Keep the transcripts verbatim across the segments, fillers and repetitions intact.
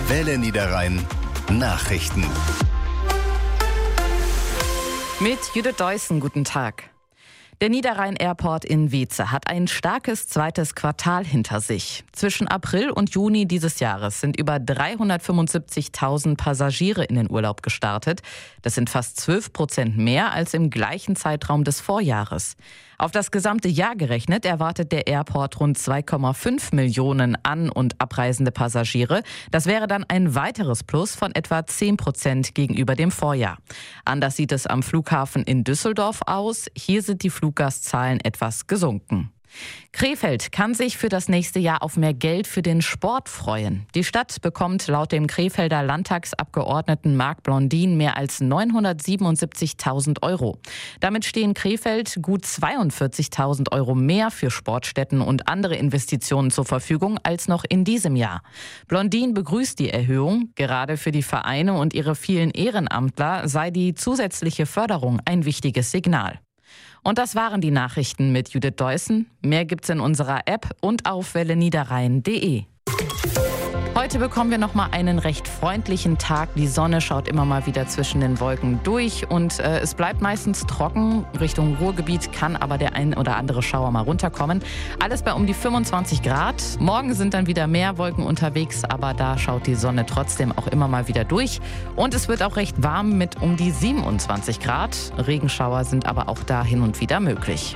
Welle Niederrhein Nachrichten. Mit Judith Deussen, guten Tag. Der Niederrhein Airport in Weeze hat ein starkes zweites Quartal hinter sich. Zwischen April und Juni dieses Jahres sind über dreihundertfünfundsiebzigtausend Passagiere in den Urlaub gestartet. Das sind fast zwölf Prozent mehr als im gleichen Zeitraum des Vorjahres. Auf das gesamte Jahr gerechnet erwartet der Airport rund zwei Komma fünf Millionen an- und abreisende Passagiere. Das wäre dann ein weiteres Plus von etwa zehn Prozent gegenüber dem Vorjahr. Anders sieht es am Flughafen in Düsseldorf aus. Hier sind die Fluggastzahlen etwas gesunken. Krefeld kann sich für das nächste Jahr auf mehr Geld für den Sport freuen. Die Stadt bekommt laut dem Krefelder Landtagsabgeordneten Marc Blondin mehr als neunhundertsiebenundsiebzigtausend Euro. Damit stehen Krefeld gut zweiundvierzigtausend Euro mehr für Sportstätten und andere Investitionen zur Verfügung als noch in diesem Jahr. Blondin begrüßt die Erhöhung. Gerade für die Vereine und ihre vielen Ehrenamtler sei die zusätzliche Förderung ein wichtiges Signal. Und das waren die Nachrichten mit Judith Deussen. Mehr gibt's in unserer App und auf welle niederrhein punkt de. Heute bekommen wir noch mal einen recht freundlichen Tag. Die Sonne schaut immer mal wieder zwischen den Wolken durch und äh, es bleibt meistens trocken. Richtung Ruhrgebiet kann aber der ein oder andere Schauer mal runterkommen. Alles bei um die fünfundzwanzig Grad. Morgen sind dann wieder mehr Wolken unterwegs, aber da schaut die Sonne trotzdem auch immer mal wieder durch. Und es wird auch recht warm mit um die siebenundzwanzig Grad. Regenschauer sind aber auch da hin und wieder möglich.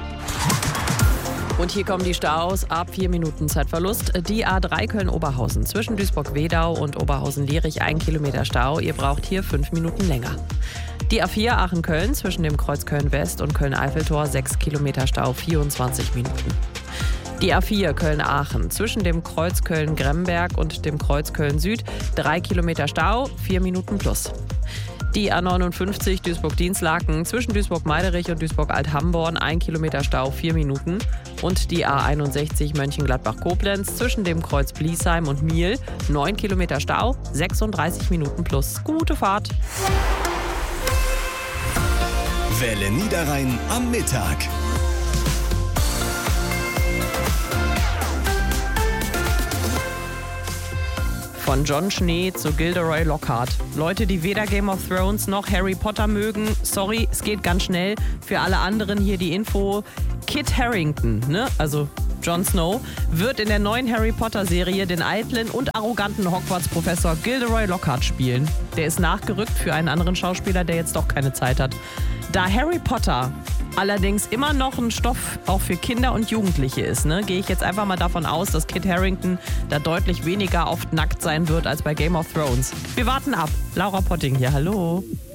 Und hier kommen die Staus ab vier Minuten Zeitverlust. Die A drei Köln-Oberhausen zwischen Duisburg-Wedau und Oberhausen-Lierich ein Kilometer Stau. Ihr braucht hier fünf Minuten länger. Die A vier Aachen-Köln zwischen dem Kreuz Köln-West und Köln-Eiffeltor sechs Kilometer Stau, vierundzwanzig Minuten. Die A vier Köln-Aachen zwischen dem Kreuz Köln-Gremberg und dem Kreuz Köln-Süd drei Kilometer Stau, vier Minuten plus. Die A neunundfünfzig Duisburg-Dienstlaken zwischen Duisburg-Meiderich und Duisburg-Alt-Hamborn ein Kilometer Stau, vier Minuten. Und die A einundsechzig Mönchengladbach-Koblenz zwischen dem Kreuz Bliesheim und Miel neun Kilometer Stau, sechsunddreißig Minuten plus. Gute Fahrt! Welle Niederrhein am Mittag. Von Jon Schnee zu Gilderoy Lockhart. Leute, die weder Game of Thrones noch Harry Potter mögen, sorry, es geht ganz schnell. Für alle anderen hier die Info. Kit Harington, ne? also Jon Snow, wird in der neuen Harry Potter-Serie den eitlen und arroganten Hogwarts-Professor Gilderoy Lockhart spielen. Der ist nachgerückt für einen anderen Schauspieler, der jetzt doch keine Zeit hat. Da Harry Potter allerdings immer noch ein Stoff auch für Kinder und Jugendliche ist, ne, gehe ich jetzt einfach mal davon aus, dass Kit Harington da deutlich weniger oft nackt sein wird als bei Game of Thrones. Wir warten ab. Laura Potting hier, hallo.